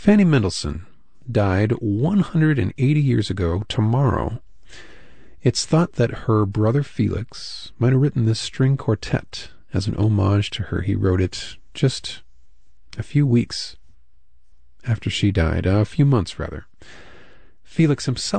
Fanny Mendelssohn died 180 years ago tomorrow. It's thought that her brother Felix might have written this string quartet as an homage to her. He wrote it just a few weeks after she died, a few months rather. Felix himself